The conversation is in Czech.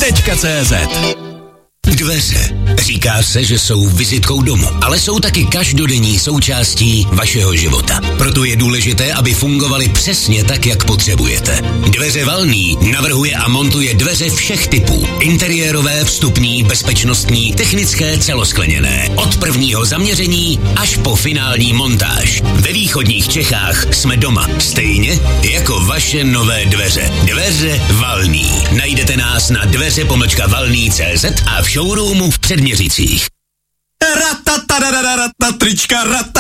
Valný.cz. Dveře. Říká se, že jsou vizitkou domu, ale jsou taky každodenní součástí vašeho života. Proto je důležité, aby fungovaly přesně tak, jak potřebujete. Dveře Valný navrhuje a montuje dveře všech typů. Interiérové, vstupní, bezpečnostní, technické, celoskleněné. Od prvního zaměření až po finální montáž. Ve východních Čechách jsme doma. Stejně jako vaše nové dveře. Dveře Valný. Najdete nás na dveře-valný.cz a v showroomu v Předměřicích. Trička,